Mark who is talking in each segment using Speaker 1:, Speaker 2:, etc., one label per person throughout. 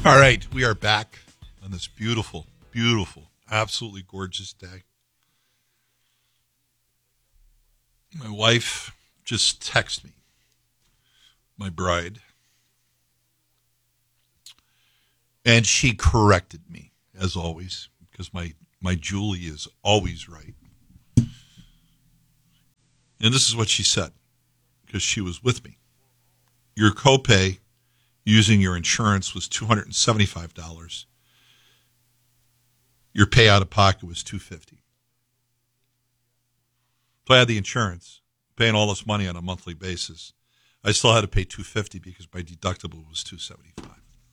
Speaker 1: All right, we are back on this beautiful, beautiful, absolutely gorgeous day. My wife just texted me, my bride, and she corrected me, as always, because my Julie is always right. And this is what she said, because she was with me. Your copay using your insurance was $275. Your pay out of pocket was $250. So I had the insurance, paying all this money on a monthly basis. I still had to pay $250 because my deductible was $275.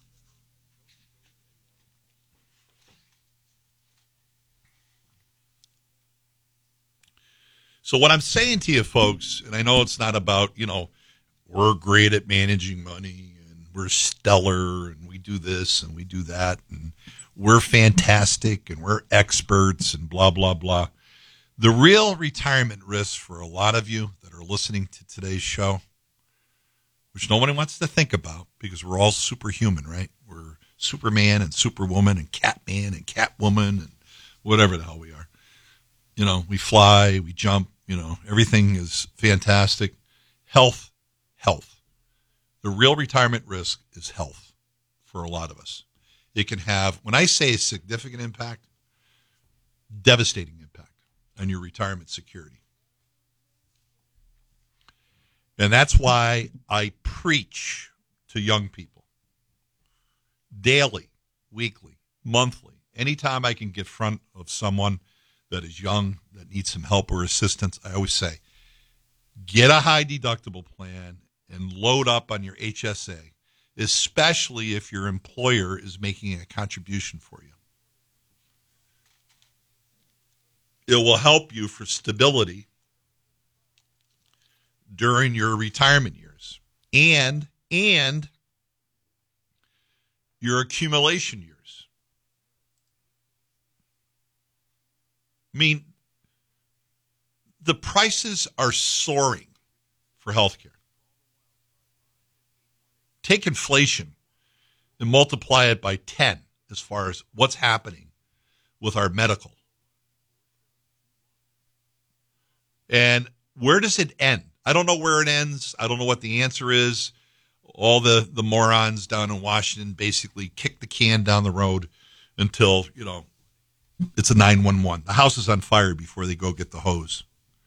Speaker 1: So what I'm saying to you folks, and I know it's not about, we're great at managing money and we're stellar and we do this and we do that and we're fantastic and we're experts and blah, blah, blah. The real retirement risk for a lot of you that are listening to today's show, which nobody wants to think about because we're all superhuman, right? We're Superman and Superwoman and Catman and Catwoman and whatever the hell we are. We fly, we jump, everything is fantastic. Health. The real retirement risk is health for a lot of us. It can have, when I say a significant impact, devastating impact on your retirement security. And that's why I preach to young people daily, weekly, monthly, anytime I can get in front of someone that is young, that needs some help or assistance, I always say, get a high deductible plan and load up on your HSA, especially if your employer is making a contribution for you. It will help you for stability during your retirement years and your accumulation years. I mean, the prices are soaring for healthcare. Take inflation and multiply it by 10 as far as what's happening with our medical. And where does it end? I don't know where it ends. I don't know what the answer is. All the morons down in Washington basically kick the can down the road until, it's a 911. The house is on fire before they go get the hose.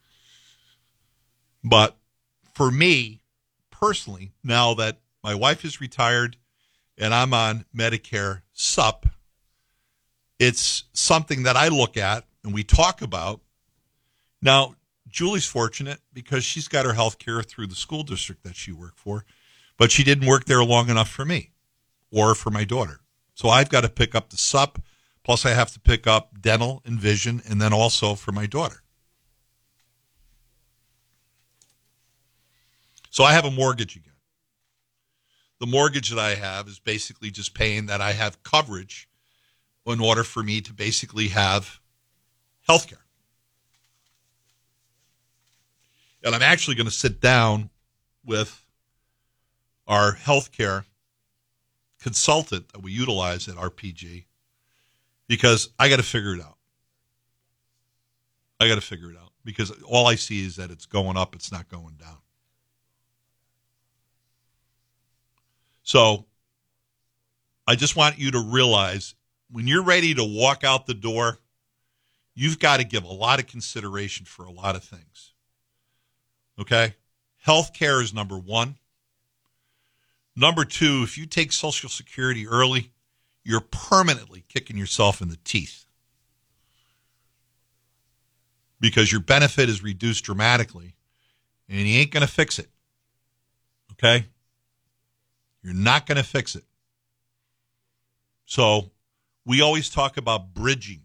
Speaker 1: But for me, personally, now that my wife is retired and I'm on Medicare SUP, it's something that I look at and we talk about. Now, Julie's fortunate because she's got her health care through the school district that she worked for, but she didn't work there long enough for me or for my daughter. So I've got to pick up the SUP, plus I have to pick up dental and vision, and then also for my daughter. So I have a mortgage again. The mortgage that I have is basically just paying that I have coverage in order for me to basically have health care. And I'm actually going to sit down with our healthcare consultant that we utilize at RPG because I got to figure it out. Because all I see is that it's going up, it's not going down. So I just want you to realize when you're ready to walk out the door, you've got to give a lot of consideration for a lot of things. Okay? Healthcare is number one. Number two, if you take Social Security early, you're permanently kicking yourself in the teeth because your benefit is reduced dramatically and you ain't going to fix it. Okay? You're not going to fix it. So we always talk about bridging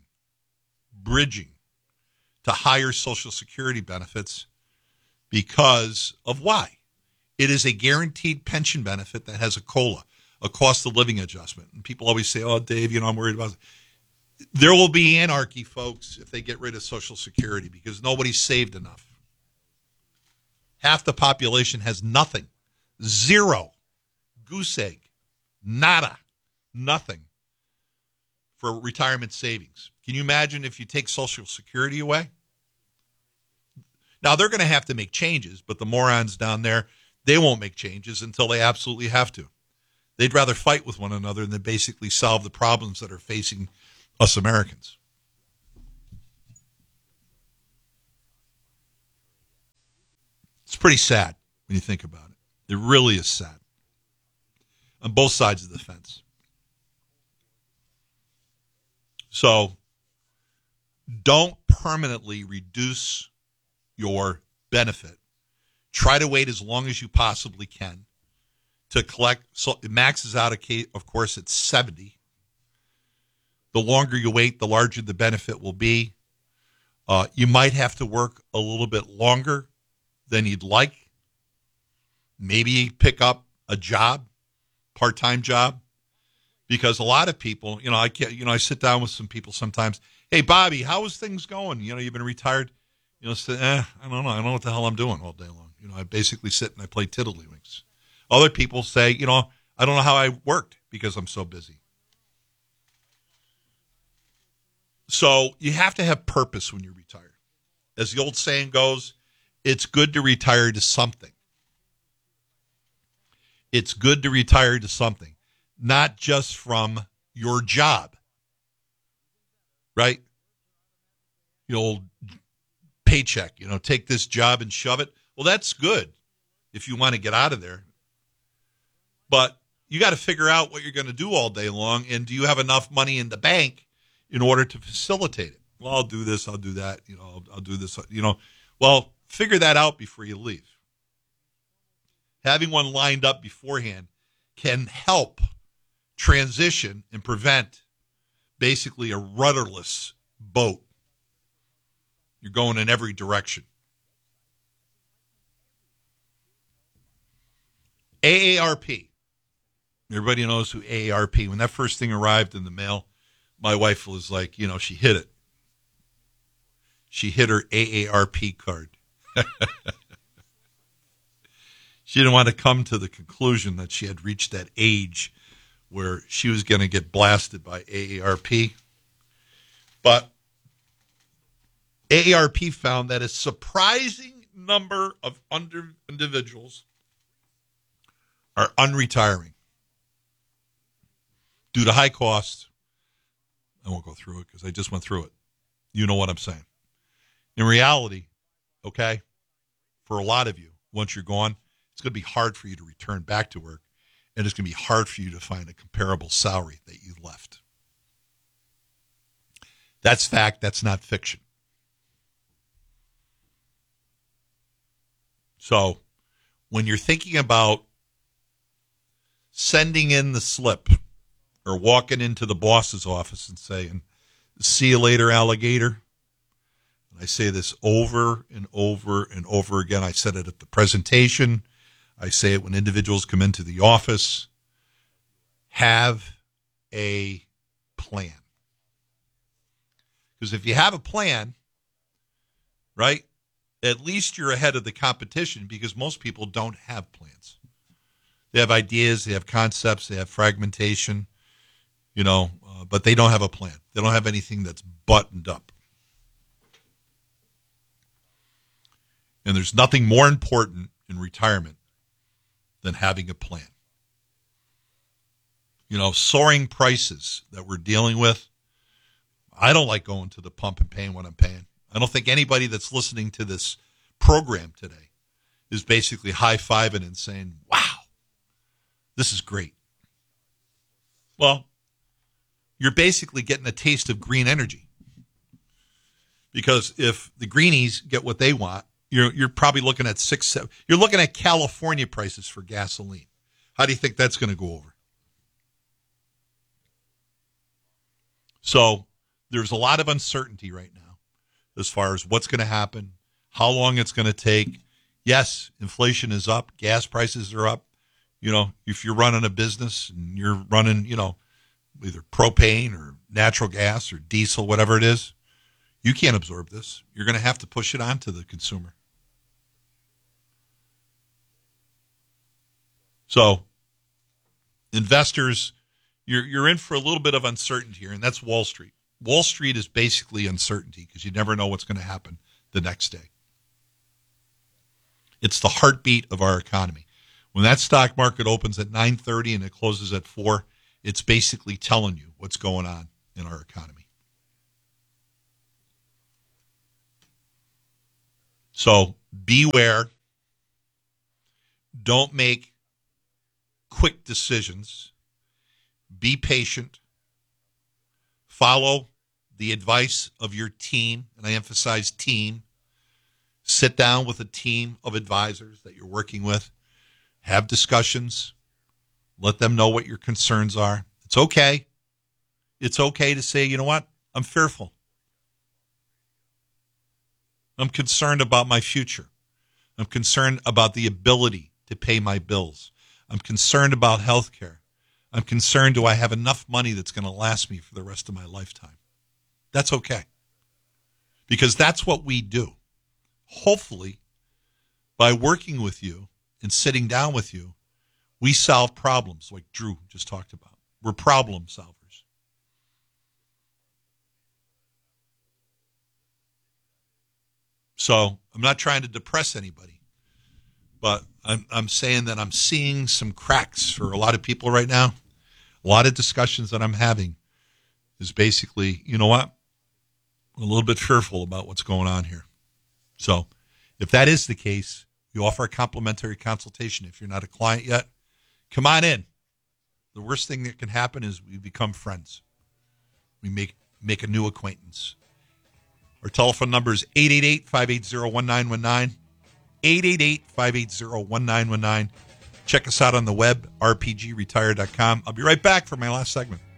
Speaker 1: to higher Social Security benefits because of why? It is a guaranteed pension benefit that has a COLA, a cost of living adjustment. And people always say, oh, Dave, I'm worried about it. There will be anarchy, folks, if they get rid of Social Security because nobody's saved enough. Half the population has nothing. Zero. Goose egg. Nada. Nothing for retirement savings. Can you imagine if you take Social Security away? Now, they're going to have to make changes, but the morons down there, they won't make changes until they absolutely have to. They'd rather fight with one another than basically solve the problems that are facing us Americans. It's pretty sad when you think about it. It really is sad on both sides of the fence. So don't permanently reduce your benefit. Try to wait as long as you possibly can to collect. So it maxes out, of course, at 70. The longer you wait, the larger the benefit will be. You might have to work a little bit longer than you'd like. Maybe pick up a job, part-time job, because a lot of people, I sit down with some people sometimes. Hey, Bobby, how is things going? You've been retired. Say, I don't know. I don't know what the hell I'm doing all day long. I basically sit and I play tiddlywinks. Other people say, I don't know how I worked because I'm so busy. So you have to have purpose when you retire. As the old saying goes, it's good to retire to something. It's good to retire to something, not just from your job, right? Old paycheck, take this job and shove it. Well, that's good if you want to get out of there. But you got to figure out what you're going to do all day long, and do you have enough money in the bank in order to facilitate it? Well, I'll do this, I'll do that, I'll do this, Well, figure that out before you leave. Having one lined up beforehand can help transition and prevent basically a rudderless boat. You're going in every direction. AARP. Everybody knows who AARP. When that first thing arrived in the mail, my wife was like, she hit it. She hit her AARP card. She didn't want to come to the conclusion that she had reached that age where she was going to get blasted by AARP. But AARP found that a surprising number of individuals are unretiring due to high costs. I won't go through it because I just went through it. You know what I'm saying. In reality, okay, for a lot of you, once you're gone, it's going to be hard for you to return back to work, and it's going to be hard for you to find a comparable salary that you left. That's fact. That's not fiction. So when you're thinking about sending in the slip or walking into the boss's office and saying, "See you later, alligator," and I say this over and over and over again. I said it at the presentation. I say it when individuals come into the office. Have a plan. Because if you have a plan, right, at least you're ahead of the competition, because most people don't have plans. They have ideas, they have concepts, they have fragmentation, but they don't have a plan. They don't have anything that's buttoned up. And there's nothing more important in retirement than having a plan. Soaring prices that we're dealing with. I don't like going to the pump and paying what I'm paying. I don't think anybody that's listening to this program today is basically high-fiving and saying, "Wow, this is great." Well, you're basically getting a taste of green energy. Because if the greenies get what they want, you're probably looking at 6-7. You're looking at California prices for gasoline. How do you think that's going to go over? So there's a lot of uncertainty right now as far as what's going to happen, how long it's going to take. Yes, inflation is up. Gas prices are up. If you're running a business and you're running, either propane or natural gas or diesel, whatever it is, you can't absorb this. You're going to have to push it on to the consumer. So investors, You're in for a little bit of uncertainty here, and that's Wall Street. Wall Street is basically uncertainty because you never know what's going to happen the next day. It's the heartbeat of our economy. When that stock market opens at 9:30 and it closes at 4, it's basically telling you what's going on in our economy. So beware. Don't make quick decisions. Be patient. Follow the advice of your team, and I emphasize team. Sit down with a team of advisors that you're working with. Have discussions. Let them know what your concerns are. It's okay. It's okay to say, you know what? I'm fearful. I'm concerned about my future. I'm concerned about the ability to pay my bills. I'm concerned about health care. I'm concerned, do I have enough money that's going to last me for the rest of my lifetime? That's okay. Because that's what we do. Hopefully, by working with you and sitting down with you, we solve problems like Drew just talked about. We're problem solvers. So I'm not trying to depress anybody, but I'm saying that I'm seeing some cracks for a lot of people right now. A lot of discussions that I'm having is basically, you know what? I'm a little bit fearful about what's going on here. So if that is the case, we offer a complimentary consultation. If you're not a client yet, come on in. The worst thing that can happen is we become friends. We make a new acquaintance. Our telephone number is 888-580-1919, 888-580-1919. Check us out on the web, rpgretire.com. I'll be right back for my last segment.